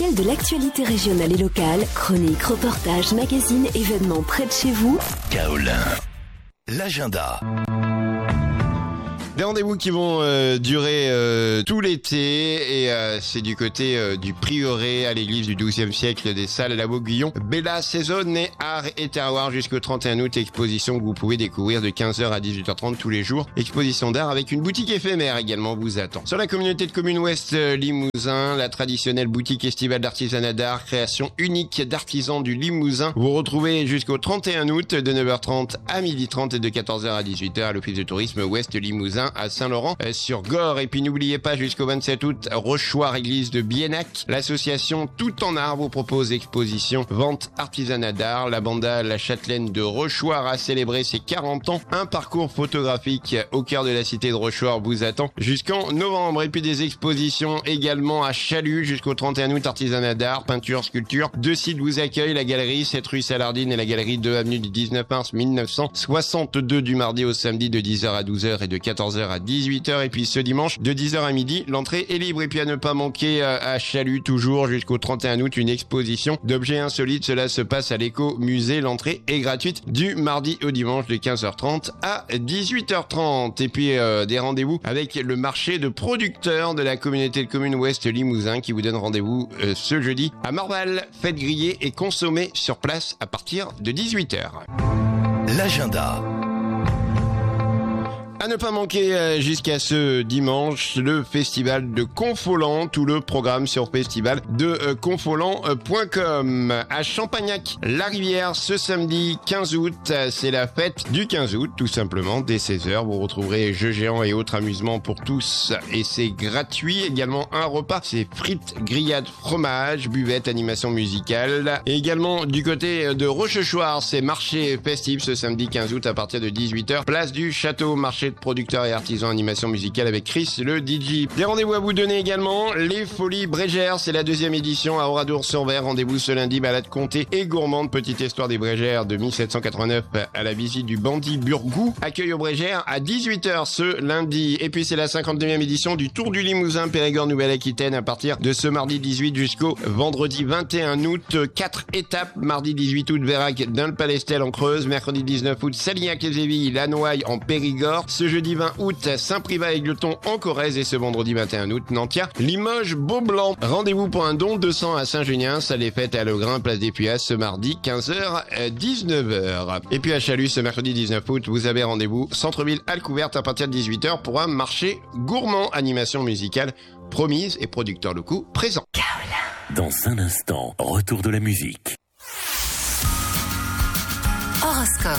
L'essentiel de l'actualité régionale et locale, chroniques, reportages, magazines, événements près de chez vous. Kaolin, l'agenda. Des rendez-vous qui vont durer tout l'été et c'est du côté du prieuré à l'église du XIIe siècle des Salles à la Vauguillon. Bella Saison et art et terroir jusqu'au 31 août. Exposition que vous pouvez découvrir de 15h à 18h30 tous les jours. Exposition d'art avec une boutique éphémère également vous attend. Sur la communauté de communes Ouest Limousin, la traditionnelle boutique estivale d'artisanat d'art, création unique d'artisans du Limousin. Vous retrouvez jusqu'au 31 août de 9h30 à 12h30 et de 14h à 18h à l'office de tourisme Ouest Limousin à Saint-Laurent-sur-Gorre. Et puis n'oubliez pas, jusqu'au 27 août, Rochoir, église de Biennac, l'association Tout en Art vous propose exposition, vente, artisanat d'art. La banda La Châtelaine de Rochoir a célébré ses 40 ans. Un parcours photographique au cœur de la cité de Rochoir vous attend jusqu'en novembre. Et puis des expositions également à Chalut jusqu'au 31 août, artisanat d'art, peinture, sculpture. Deux sites vous accueillent, la galerie 7 rue Salardine et la galerie 2 avenue du 19 mars 1962 du mardi au samedi de 10h à 12h et de 14h à 18h. Et puis ce dimanche de 10h à midi, l'entrée est libre. Et puis à ne pas manquer à Chalut toujours jusqu'au 31 août, une exposition d'objets insolites. Cela se passe à l'éco-musée. L'entrée est gratuite du mardi au dimanche de 15h30 à 18h30. Et puis des rendez-vous avec le marché de producteurs de la communauté de communes Ouest Limousin qui vous donne rendez-vous ce jeudi à Marval. Faites griller et consommer sur place à partir de 18h. L'agenda. À ne pas manquer jusqu'à ce dimanche, le festival de Confolens, tout le programme sur festival de confolens.com. À Champagnac-la-Rivière, ce samedi 15 août, c'est la fête du 15 août, tout simplement, dès 16h. Vous retrouverez jeux géants et autres amusements pour tous et c'est gratuit. Également un repas, c'est frites, grillades, fromage, buvette, animation musicale. Et également du côté de Rochechouart, c'est marché festif ce samedi 15 août à partir de 18h. Place du Château, marché de producteurs et artisans, animation musicale avec Chris le DJ. Des rendez-vous à vous donner également, les Folies Brégères, c'est la 2e édition à Oradour-sur-Ver. Rendez-vous ce lundi, balade comptée et gourmande, petite histoire des Brégères de 1789 à la visite du bandit Burgou. Accueil aux Brégères à 18h ce lundi. Et puis c'est la 52e édition du Tour du Limousin Périgord Nouvelle-Aquitaine à partir de ce mardi 18 jusqu'au vendredi 21 août. 4 étapes, mardi 18 août Vérac dans le Palestel en Creuse, mercredi 19 août Salignac-les-Évilles, Lannoy en Périgord. Ce jeudi 20 août, Saint-Privat-Aigleton en Corrèze et ce vendredi 21 août, Nantia, Limoges, Beaublanc. Rendez-vous pour un don de sang à Saint-Junien, salle des fêtes à Legrain, place des Puyas, ce mardi 15h, 19h. Et puis à Chalut, ce mercredi 19 août, vous avez rendez-vous centre-ville Halle Couverte à partir de 18h pour un marché gourmand, animation musicale promise et producteurs locaux présents. Dans un instant, retour de la musique. Horoscope.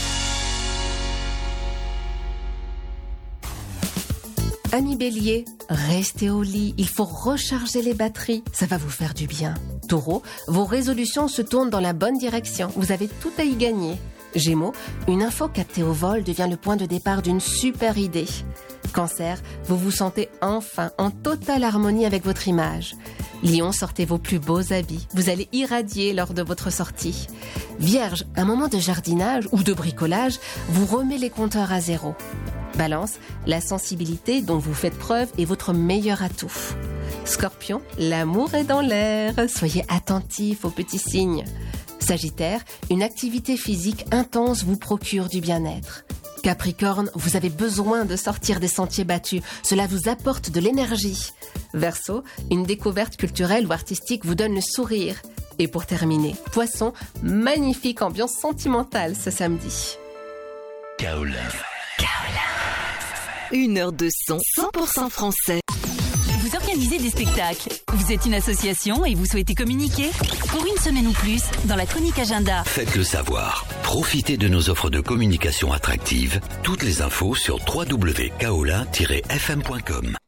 Amis Bélier, restez au lit, il faut recharger les batteries, ça va vous faire du bien. Taureau, vos résolutions se tournent dans la bonne direction, vous avez tout à y gagner. Gémeaux, une info captée au vol devient le point de départ d'une super idée. Cancer, vous vous sentez enfin en totale harmonie avec votre image. Lion, sortez vos plus beaux habits, vous allez irradier lors de votre sortie. Vierge, un moment de jardinage ou de bricolage vous remet les compteurs à zéro. Balance, la sensibilité dont vous faites preuve est votre meilleur atout. Scorpion, l'amour est dans l'air, soyez attentif aux petits signes. Sagittaire, une activité physique intense vous procure du bien-être. Capricorne, vous avez besoin de sortir des sentiers battus, cela vous apporte de l'énergie. Verseau, une découverte culturelle ou artistique vous donne le sourire. Et pour terminer, Poisson, magnifique ambiance sentimentale ce samedi. Kaolin. Une heure de son 100% français. Vous organisez des spectacles, vous êtes une association et vous souhaitez communiquer? Pour une semaine ou plus, dans la chronique agenda. Faites-le savoir. Profitez de nos offres de communication attractives. Toutes les infos sur www.kaolin-fm.com.